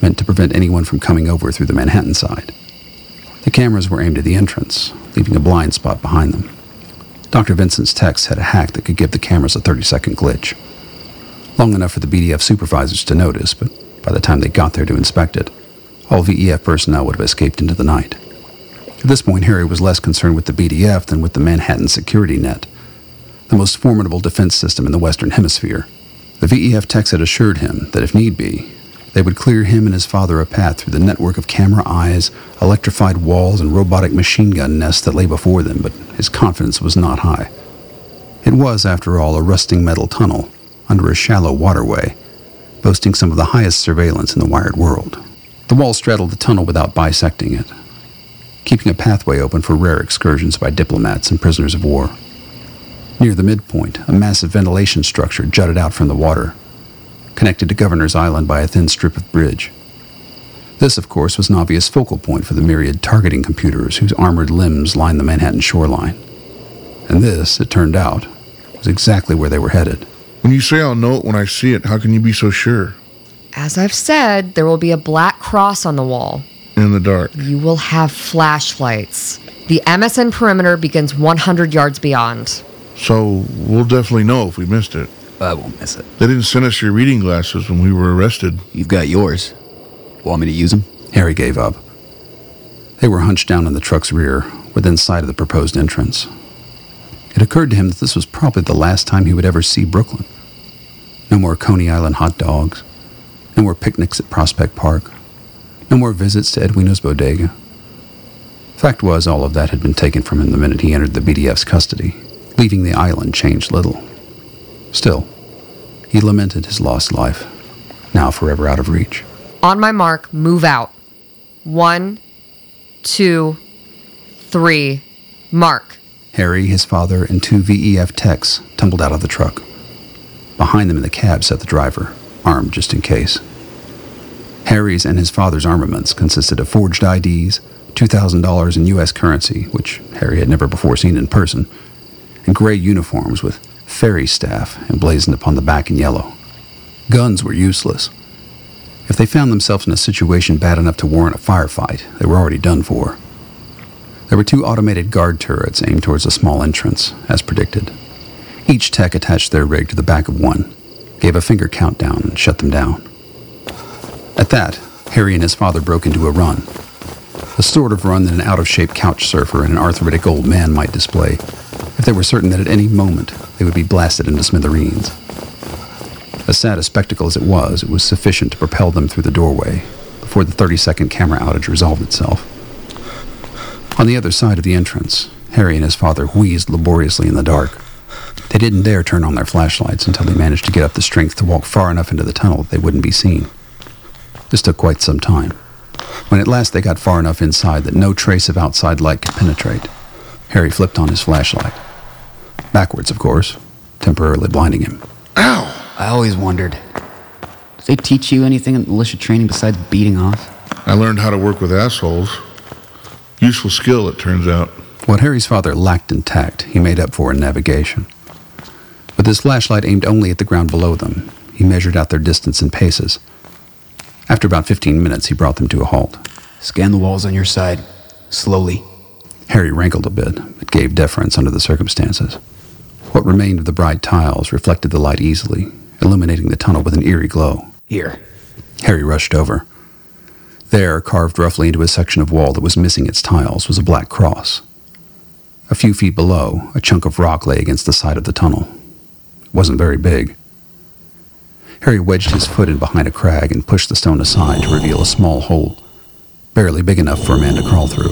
meant to prevent anyone from coming over through the Manhattan side. The cameras were aimed at the entrance, leaving a blind spot behind them. Dr. Vincent's techs had a hack that could give the cameras a 30-second glitch. Long enough for the BDF supervisors to notice, but by the time they got there to inspect it, all VEF personnel would have escaped into the night. At this point, Harry was less concerned with the BDF than with the Manhattan Security Net, the most formidable defense system in the Western Hemisphere. The VEF techs had assured him that if need be, they would clear him and his father a path through the network of camera eyes, electrified walls, and robotic machine gun nests that lay before them, but his confidence was not high. It was, after all, a rusting metal tunnel under a shallow waterway, boasting some of the highest surveillance in the wired world. The wall straddled the tunnel without bisecting it, keeping a pathway open for rare excursions by diplomats and prisoners of war. Near the midpoint, a massive ventilation structure jutted out from the water, connected to Governor's Island by a thin strip of bridge. This, of course, was an obvious focal point for the myriad targeting computers whose armored limbs lined the Manhattan shoreline. And this, it turned out, was exactly where they were headed. When you say I'll know it when I see it, how can you be so sure? As I've said, there will be a black cross on the wall. In the dark. You will have flashlights. The MSN perimeter begins 100 yards beyond. So we'll definitely know if we missed it. I won't miss it. They didn't send us your reading glasses when we were arrested. You've got yours. Want me to use them? Harry gave up. They were hunched down in the truck's rear, within sight of the proposed entrance. It occurred to him that this was probably the last time he would ever see Brooklyn. No more Coney Island hot dogs. No more picnics at Prospect Park. No more visits to Edwino's Bodega. Fact was, all of that had been taken from him the minute he entered the BDF's custody. Leaving the island changed little. Still, he lamented his lost life, now forever out of reach. On my mark, move out. 1, 2, 3, mark. Harry, his father, and 2 VEF techs tumbled out of the truck. Behind them in the cab sat the driver, armed just in case. Harry's and his father's armaments consisted of forged IDs, $2,000 in U.S. currency, which Harry had never before seen in person, and gray uniforms with ferry staff emblazoned upon the back in yellow. Guns were useless. If they found themselves in a situation bad enough to warrant a firefight, they were already done for. There were 2 automated guard turrets aimed towards a small entrance, as predicted. Each tech attached their rig to the back of one, gave a finger countdown, and shut them down. At that, Harry and his father broke into a run. The sort of run that an out-of-shape couch surfer and an arthritic old man might display, if they were certain that at any moment they would be blasted into smithereens. As sad a spectacle as it was sufficient to propel them through the doorway before the 30-second camera outage resolved itself. On the other side of the entrance, Harry and his father wheezed laboriously in the dark. They didn't dare turn on their flashlights until they managed to get up the strength to walk far enough into the tunnel that they wouldn't be seen. This took quite some time. When at last they got far enough inside that no trace of outside light could penetrate, Harry flipped on his flashlight. Backwards, of course, temporarily blinding him. Ow! I always wondered, did they teach you anything in militia training besides beating off? I learned how to work with assholes. Useful skill, it turns out. What Harry's father lacked in tact, he made up for in navigation. With his flashlight aimed only at the ground below them, he measured out their distance in paces. After about 15 minutes, he brought them to a halt. Scan the walls on your side. Slowly. Harry rankled a bit, but gave deference under the circumstances. What remained of the bright tiles reflected the light easily, illuminating the tunnel with an eerie glow. Here. Harry rushed over. There, carved roughly into a section of wall that was missing its tiles, was a black cross. A few feet below, a chunk of rock lay against the side of the tunnel. It wasn't very big. Harry wedged his foot in behind a crag and pushed the stone aside to reveal a small hole, barely big enough for a man to crawl through.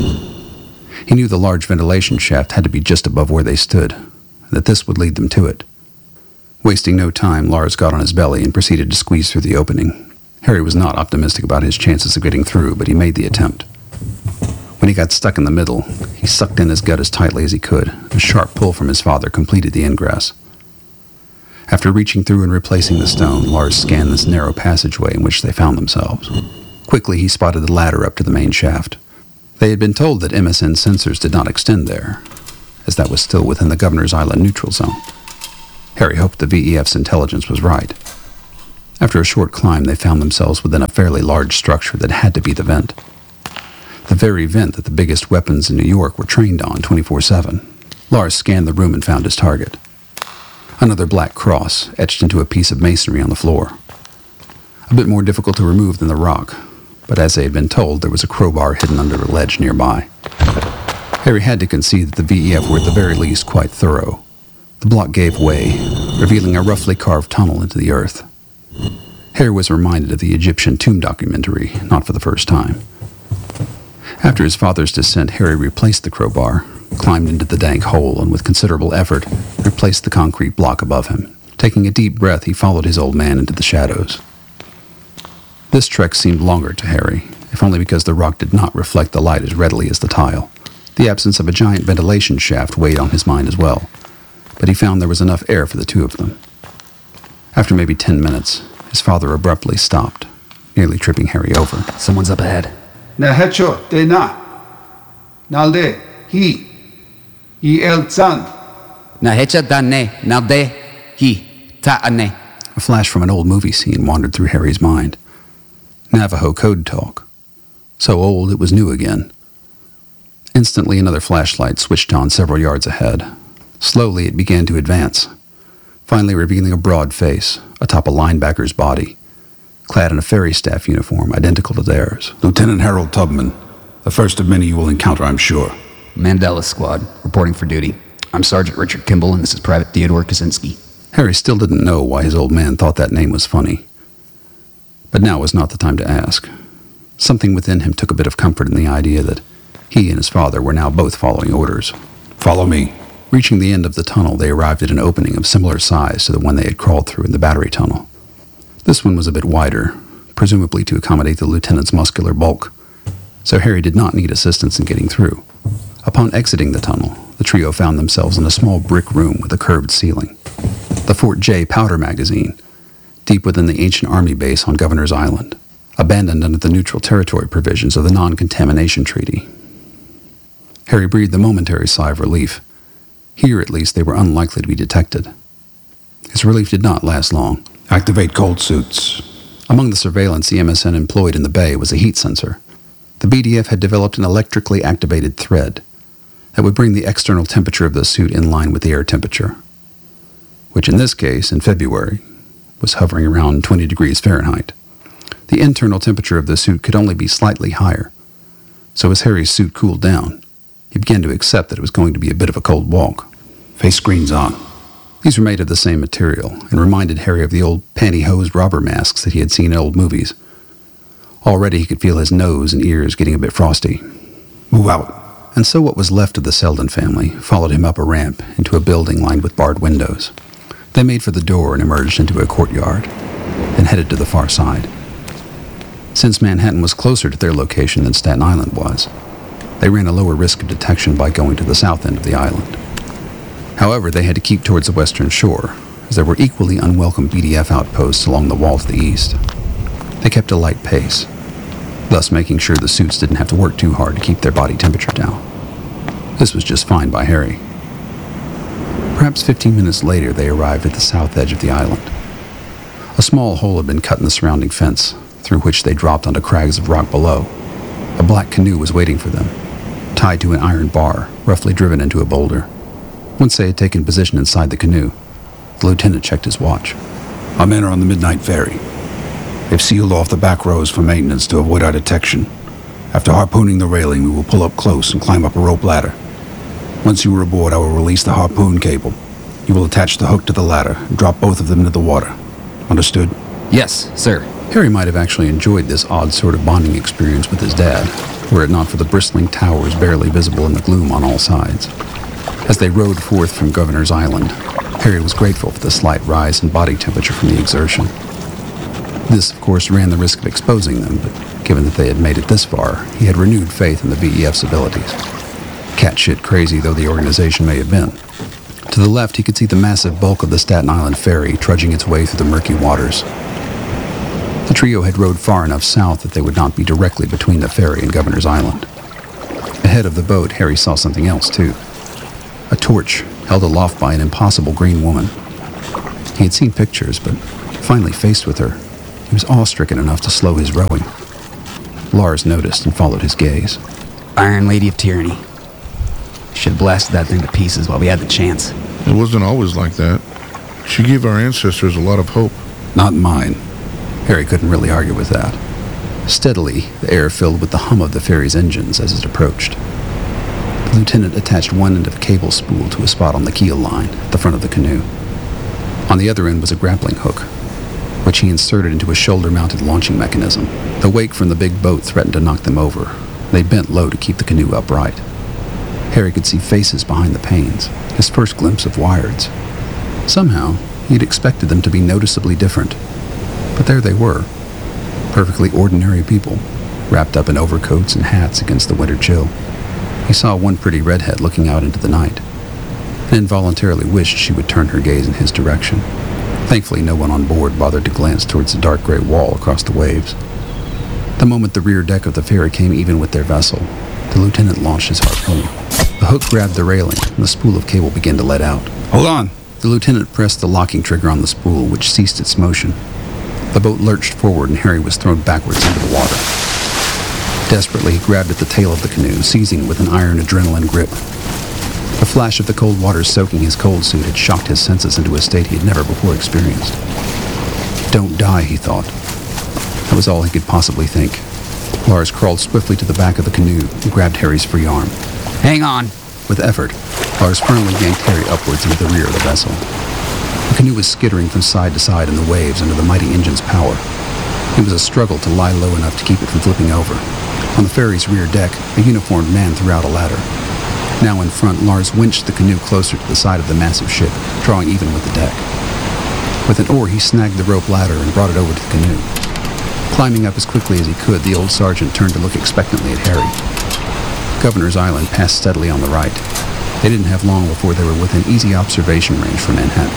He knew the large ventilation shaft had to be just above where they stood, and that this would lead them to it. Wasting no time, Lars got on his belly and proceeded to squeeze through the opening. Harry was not optimistic about his chances of getting through, but he made the attempt. When he got stuck in the middle, he sucked in his gut as tightly as he could. A sharp pull from his father completed the ingress. After reaching through and replacing the stone, Lars scanned this narrow passageway in which they found themselves. Quickly, he spotted the ladder up to the main shaft. They had been told that MSN sensors did not extend there, as that was still within the Governor's Island neutral zone. Harry hoped the VEF's intelligence was right. After a short climb, they found themselves within a fairly large structure that had to be the vent. The very vent that the biggest weapons in New York were trained on 24/7. Lars scanned the room and found his target. Another black cross etched into a piece of masonry on the floor. A bit more difficult to remove than the rock, but as they had been told, there was a crowbar hidden under a ledge nearby. Harry had to concede that the VEF were at the very least quite thorough. The block gave way, revealing a roughly carved tunnel into the earth. Harry was reminded of the Egyptian tomb documentary, not for the first time. After his father's descent, Harry replaced the crowbar, climbed into the dank hole, and with considerable effort, replaced the concrete block above him. Taking a deep breath, he followed his old man into the shadows. This trek seemed longer to Harry, if only because the rock did not reflect the light as readily as the tile. The absence of a giant ventilation shaft weighed on his mind as well, but he found there was enough air for the two of them. After maybe 10 minutes, his father abruptly stopped, nearly tripping Harry over. Someone's up ahead. Na hecho de na. Nalde he. I el sand. Na hecha dane, nalde, hi, ta'ane. A flash from an old movie scene wandered through Harry's mind. Navajo code talk. So old it was new again. Instantly, another flashlight switched on several yards ahead. Slowly, it began to advance, finally revealing a broad face atop a linebacker's body, clad in a ferry staff uniform identical to theirs. Lieutenant Harold Tubman, the first of many you will encounter, I'm sure. Mandela Squad, reporting for duty. I'm Sergeant Richard Kimball, and this is Private Theodore Kaczynski. Harry still didn't know why his old man thought that name was funny. But now was not the time to ask. Something within him took a bit of comfort in the idea that he and his father were now both following orders. Follow me. Reaching the end of the tunnel, they arrived at an opening of similar size to the one they had crawled through in the battery tunnel. This one was a bit wider, presumably to accommodate the lieutenant's muscular bulk, so Harry did not need assistance in getting through. Upon exiting the tunnel, the trio found themselves in a small brick room with a curved ceiling. The Fort J powder magazine, deep within the ancient army base on Governor's Island, abandoned under the neutral territory provisions of the Non-Contamination Treaty. Harry breathed a momentary sigh of relief. Here, at least, they were unlikely to be detected. His relief did not last long. Activate cold suits. Among the surveillance the MSN employed in the bay was a heat sensor. The BDF had developed an electrically activated thread that would bring the external temperature of the suit in line with the air temperature, which in this case, in February, was hovering around 20 degrees Fahrenheit. The internal temperature of the suit could only be slightly higher, so as Harry's suit cooled down, he began to accept that it was going to be a bit of a cold walk. Face screens on. These were made of the same material and reminded Harry of the old pantyhose robber masks that he had seen in old movies. Already he could feel his nose and ears getting a bit frosty. Move out. And so what was left of the Selden family followed him up a ramp into a building lined with barred windows. They made for the door and emerged into a courtyard, then headed to the far side. Since Manhattan was closer to their location than Staten Island was, they ran a lower risk of detection by going to the south end of the island. However, they had to keep towards the western shore, as there were equally unwelcome BDF outposts along the wall to the east. They kept a light pace, thus making sure the suits didn't have to work too hard to keep their body temperature down. This was just fine by Harry. Perhaps 15 minutes later, they arrived at the south edge of the island. A small hole had been cut in the surrounding fence, through which they dropped onto crags of rock below. A black canoe was waiting for them, tied to an iron bar, roughly driven into a boulder. Once they had taken position inside the canoe, the lieutenant checked his watch. Our men are on the midnight ferry. They've sealed off the back rows for maintenance to avoid our detection. After harpooning the railing, we will pull up close and climb up a rope ladder. Once you are aboard, I will release the harpoon cable. You will attach the hook to the ladder and drop both of them into the water. Understood? Yes, sir. Harry might have actually enjoyed this odd sort of bonding experience with his dad, were it not for the bristling towers barely visible in the gloom on all sides. As they rode forth from Governor's Island, Harry was grateful for the slight rise in body temperature from the exertion. This, of course, ran the risk of exposing them, but given that they had made it this far, he had renewed faith in the VEF's abilities. Catshit crazy though the organization may have been. To the left, he could see the massive bulk of the Staten Island ferry trudging its way through the murky waters. The trio had rowed far enough south that they would not be directly between the ferry and Governor's Island. Ahead of the boat, Harry saw something else, too. A torch held aloft by an impossible green woman. He had seen pictures, but finally faced with her, He was awe-stricken enough to slow his rowing. Lars noticed and followed his gaze. Iron Lady of Tyranny. Should have blasted that thing to pieces while we had the chance. It wasn't always like that. She gave our ancestors a lot of hope. Not mine. Harry couldn't really argue with that. Steadily, the air filled with the hum of the ferry's engines as it approached. The lieutenant attached one end of a cable spool to a spot on the keel line at the front of the canoe. On the other end was a grappling hook, which he inserted into a shoulder-mounted launching mechanism. The wake from the big boat threatened to knock them over. They bent low to keep the canoe upright. Harry could see faces behind the panes, his first glimpse of Wyards. Somehow, he had expected them to be noticeably different. But there they were, perfectly ordinary people, wrapped up in overcoats and hats against the winter chill. He saw one pretty redhead looking out into the night, and involuntarily wished she would turn her gaze in his direction. Thankfully, no one on board bothered to glance towards the dark gray wall across the waves. The moment the rear deck of the ferry came even with their vessel, the lieutenant launched his harpoon. The hook grabbed the railing, and the spool of cable began to let out. Hold on. The lieutenant pressed the locking trigger on the spool, which ceased its motion. The boat lurched forward, and Harry was thrown backwards into the water. Desperately, he grabbed at the tail of the canoe, seizing it with an iron adrenaline grip. The flash of the cold water soaking his cold suit had shocked his senses into a state he had never before experienced. Don't die, he thought. That was all he could possibly think. Lars crawled swiftly to the back of the canoe and grabbed Harry's free arm. Hang on. With effort, Lars firmly yanked Harry upwards into the rear of the vessel. The canoe was skittering from side to side in the waves under the mighty engine's power. It was a struggle to lie low enough to keep it from flipping over. On the ferry's rear deck, a uniformed man threw out a ladder. Now in front, Lars winched the canoe closer to the side of the massive ship, drawing even with the deck. With an oar, he snagged the rope ladder and brought it over to the canoe. Climbing up as quickly as he could, the old sergeant turned to look expectantly at Harry. Governor's Island passed steadily on the right. They didn't have long before they were within easy observation range from Manhattan.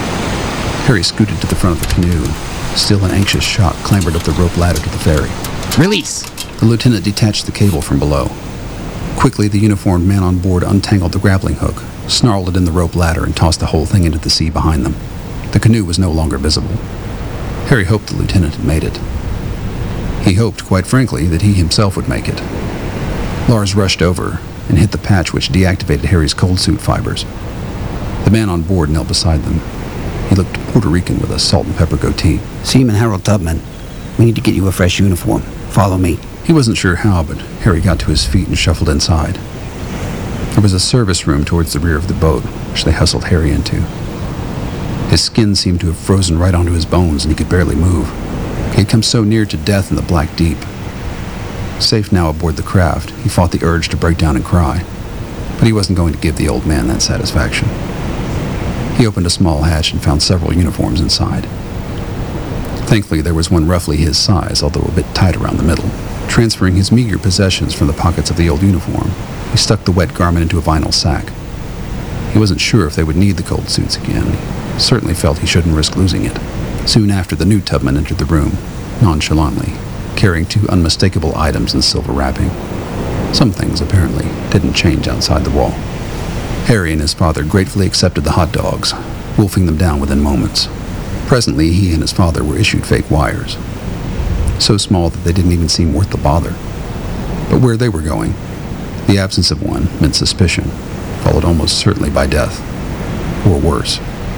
Harry scooted to the front of the canoe and, still in anxious shock, clambered up the rope ladder to the ferry. Release! The lieutenant detached the cable from below. Quickly, the uniformed man on board untangled the grappling hook, snarled it in the rope ladder, and tossed the whole thing into the sea behind them. The canoe was no longer visible. Harry hoped the lieutenant had made it. He hoped, quite frankly, that he himself would make it. Lars rushed over and hit the patch which deactivated Harry's cold suit fibers. The man on board knelt beside them. He looked Puerto Rican with a salt and pepper goatee. Seaman Harold Tubman, we need to get you a fresh uniform. Follow me. He wasn't sure how, but Harry got to his feet and shuffled inside. There was a service room towards the rear of the boat, which they hustled Harry into. His skin seemed to have frozen right onto his bones, and he could barely move. He had come so near to death in the black deep. Safe now aboard the craft, he fought the urge to break down and cry, but he wasn't going to give the old man that satisfaction. He opened a small hatch and found several uniforms inside. Thankfully, there was one roughly his size, although a bit tight around the middle. Transferring his meager possessions from the pockets of the old uniform, he stuck the wet garment into a vinyl sack. He wasn't sure if they would need the cold suits again. He certainly felt he shouldn't risk losing it. Soon after, the new Tubman entered the room, nonchalantly, carrying two unmistakable items in silver wrapping. Some things, apparently, didn't change outside the wall. Harry and his father gratefully accepted the hot dogs, wolfing them down within moments. Presently, he and his father were issued fake wires, so small that they didn't even seem worth the bother. But where they were going, the absence of one meant suspicion, followed almost certainly by death, or worse.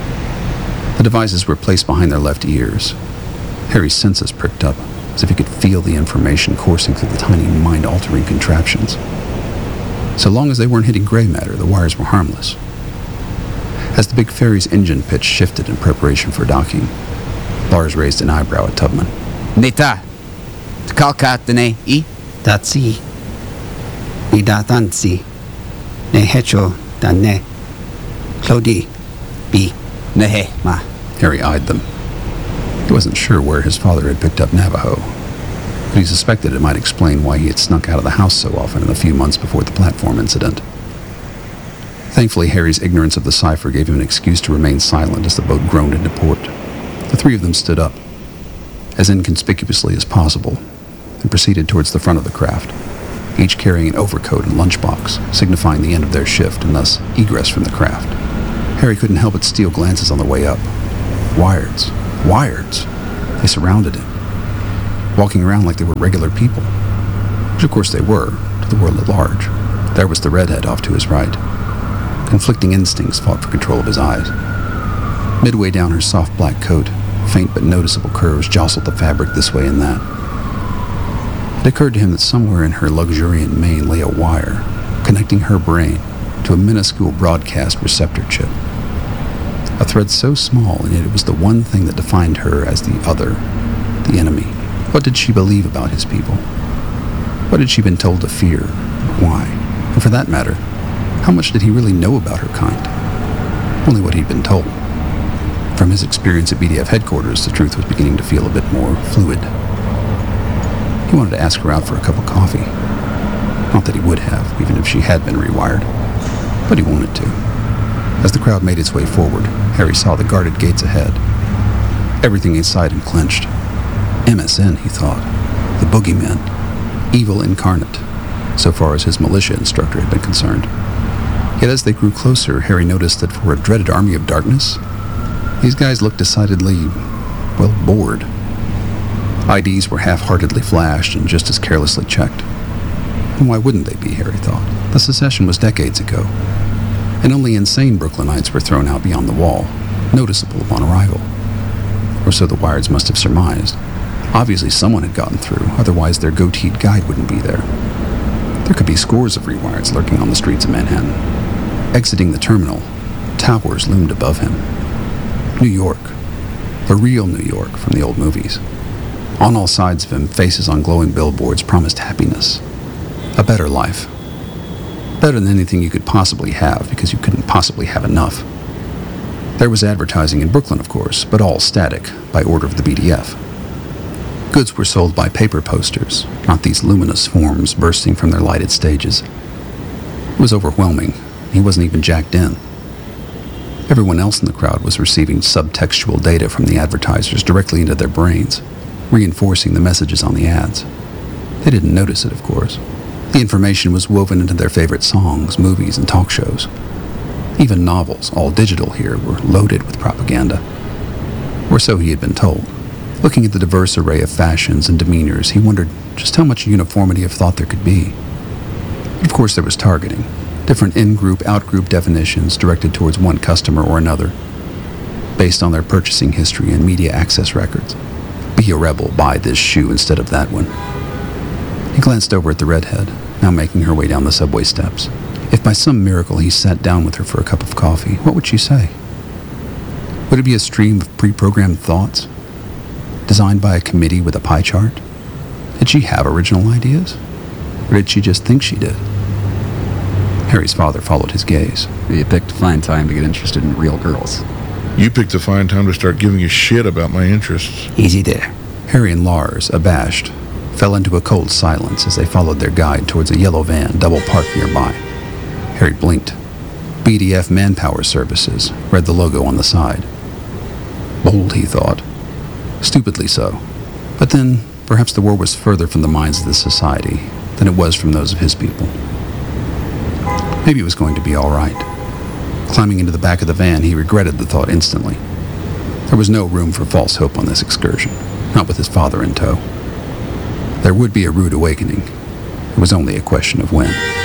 The devices were placed behind their left ears. Harry's senses pricked up, as if he could feel the information coursing through the tiny mind-altering contraptions. So long as they weren't hitting gray matter, the wires were harmless. As the big ferry's engine pitch shifted in preparation for docking, Lars raised an eyebrow at Tubman. Neta. Tkalkatane I. Datsi. Idatansi. Ne hecho dane. Clodi. B. Nehe ma. Harry eyed them. He wasn't sure where his father had picked up Navajo, but he suspected it might explain why he had snuck out of the house so often in the few months before the platform incident. Thankfully, Harry's ignorance of the cipher gave him an excuse to remain silent as the boat groaned into port. The three of them stood up, as inconspicuously as possible, and proceeded towards the front of the craft, each carrying an overcoat and lunchbox, signifying the end of their shift and thus egress from the craft. Harry couldn't help but steal glances on the way up. Wyards. Wyards. They surrounded him. walking around like they were regular people. Which of course they were, to the world at large. There was the redhead off to his right. Conflicting instincts fought for control of his eyes. Midway down her soft black coat, faint but noticeable curves jostled the fabric this way and that. It occurred to him that somewhere in her luxuriant mane lay a wire, connecting her brain to a minuscule broadcast receptor chip. A thread so small, and yet it was the one thing that defined her as the other, the enemy. What did she believe about his people? What had she been told to fear? Why? And for that matter, how much did he really know about her kind? Only what he'd been told. From his experience at BDF headquarters, the truth was beginning to feel a bit more fluid. He wanted to ask her out for a cup of coffee. Not that he would have, even if she had been rewired. But he wanted to. As the crowd made its way forward, Harry saw the guarded gates ahead. Everything inside him clenched. MSN, he thought. The boogeyman. Evil incarnate, so far as his militia instructor had been concerned. Yet as they grew closer, Harry noticed that for a dreaded army of darkness, these guys looked decidedly, well, bored. IDs were half-heartedly flashed and just as carelessly checked. And why wouldn't they be, Harry thought? The secession was decades ago, and only insane Brooklynites were thrown out beyond the wall, noticeable upon arrival. Or so the Wireds must have surmised. Obviously someone had gotten through, otherwise their goateed guide wouldn't be there. There could be scores of rewireds lurking on the streets of Manhattan. Exiting the terminal, towers loomed above him. New York. The real New York from the old movies. On all sides of him, faces on glowing billboards promised happiness. A better life. Better than anything you could possibly have, because you couldn't possibly have enough. There was advertising in Brooklyn, of course, but all static, by order of the BDF. Goods were sold by paper posters, not these luminous forms bursting from their lighted stages. It was overwhelming. He wasn't even jacked in. Everyone else in the crowd was receiving subtextual data from the advertisers directly into their brains, reinforcing the messages on the ads. They didn't notice it, of course. The information was woven into their favorite songs, movies, and talk shows. Even novels, all digital here, were loaded with propaganda. Or so he had been told. Looking at the diverse array of fashions and demeanors, he wondered just how much uniformity of thought there could be. Of course, there was targeting. Different in-group, out-group definitions directed towards one customer or another, based on their purchasing history and media access records. Be a rebel, buy this shoe instead of that one. He glanced over at the redhead, now making her way down the subway steps. If by some miracle he sat down with her for a cup of coffee, what would she say? Would it be a stream of pre-programmed thoughts? Designed by a committee with a pie chart? Did she have original ideas? Or did she just think she did? Harry's father followed his gaze. You picked a fine time to get interested in real girls. You picked a fine time to start giving a shit about my interests. Easy there. Harry and Lars, abashed, fell into a cold silence as they followed their guide towards a yellow van double-parked nearby. Harry blinked. BDF Manpower Services read the logo on the side. Bold, he thought. Stupidly so. But then, perhaps the war was further from the minds of this society than it was from those of his people. Maybe it was going to be all right. Climbing into the back of the van, he regretted the thought instantly. There was no room for false hope on this excursion, not with his father in tow. There would be a rude awakening. It was only a question of when.